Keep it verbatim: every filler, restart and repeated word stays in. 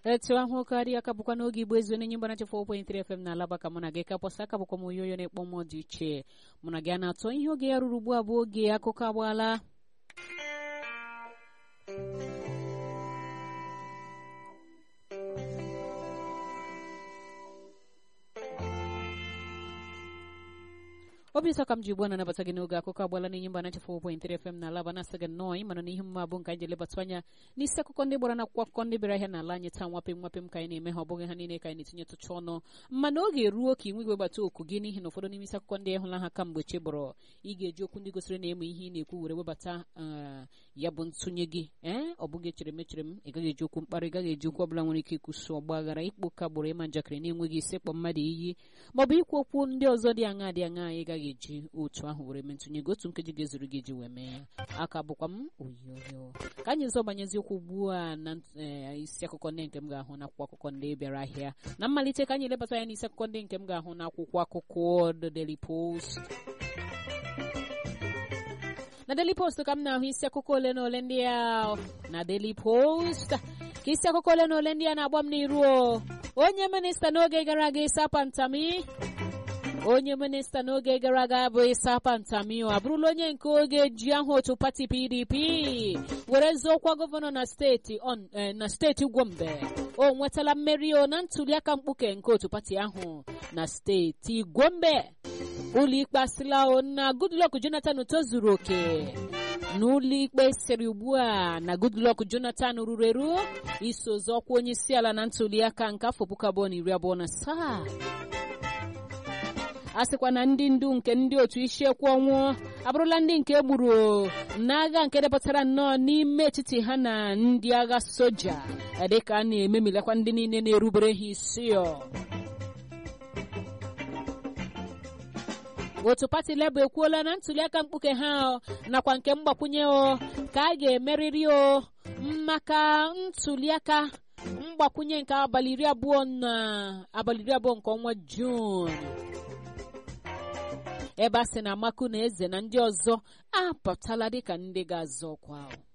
etu ahụ karịa aka bụkwa n'oge Igbo ezu onye nyimba na four point three F M na alaba ka mụ na gị kapọsa aka bụkwa m oyoyo na-ekpọ m dị iche mụ na gị a na-atọ ihe oge ya ruru ugbu a bụ oge akụkọ agbaala obi ụtọ ka m ji ugbu a na-anabata gị n'oge akụkọ agbala n'inye mba na four point three F M na alaba na-asị gị nnọọ ịmana na ihe mma bụ nke anyị ji elebata anya n'isi akụkọ ndị gbara n'akwụkwọ akụkọ ndị bịara ahịa n'ala anyị taa nwapem nwapem ka anyị na-eme ha ọ bụghị ha niile ka anyị na-etinye tụcha ọnụ mana oge eruo ka inwe igwe gbata oku gị n'ihi na ụfọdụ n'ime isi akụkọ ndị ahụla ha ka mgbe chi bụrụ ị ga-eji okwu ndị gosiri na eme ihe ị na-ekwu were webata ya bụ ntụnye gị ee ọ bụghị echere m echere m ị gaghị eji okwu mkparị ị gaghị eji okwu ọbụla nwere ike ịkwụsị ọgba aghara ikpo ka gbụrụ ịma njakịrị na-enweghị isi kpọ mmadụ iyi maọbụ ikwu okwu ndị ọzọ dị aṅa dị aṅa anyị gaghị eji otu ahụ were mee ntụnye gị otu nkeji ga-ezuru gị ji wee mee ya aka bụkwa m oyoyo ka anyị zọ banyezi okwu ugbu a na isi akụkọ ndị nke m ga-ahụ n'akwụkwọ akụkọ ndị bịara ahịa na mmalite ka anyị lebata ya n'isi akụkọ ndị nke m ga-ahụ n'akwụkwọ akụkọ The Daily Post na Daily Post ka m na-ahụ isi akụkọ ole na ole ndị a na Daily Post ka isi akụkọ ole na ole ndị a na-agba m n'iru onye minista n'oge gara aga Isa Pantami onye minista n'oge gara aga bụ Isa Pantami abụrụla onye nke oge ji ahụ otu pati P D P were zọọkwa gọvanọ na steeti na steeti Gombe o nwetala mmeri na ntuliaka mkpuke nke otu pati ahụ na steeti Gombe ụlọikpe asịla na Goodluck Jonathan tozuru oke n'ụlọikpe siri ugbu a na Goodluck Jonathan ruru eru iso zọọkwa onye isi ala na ntuliaka nke afọ puku abụọ na iri abụọ na asaa a sịkwa na ndị ndu nke ndị otu isiekwu ọnwụ abụrụla ndị nke egburu n'agha nke depụtara nnọọ n'ime etiti ha na ndị agha soja dịka a na-ememilekwa ndị niile na-erubere ha isi otu pati Labour ekwuola na ntuliaka mkpuke ha nakwa nke mgbakwunye o ka a ga-emerịrị o maka ntuliaka mgbakwunye nke abalị iri abụọ na abalị iri abụọ nke ọnwa Juun ebe a sị na Amaku na Eze na ndị ọzọ apụtala dịka ndị ga-azọ ọkwa ahụ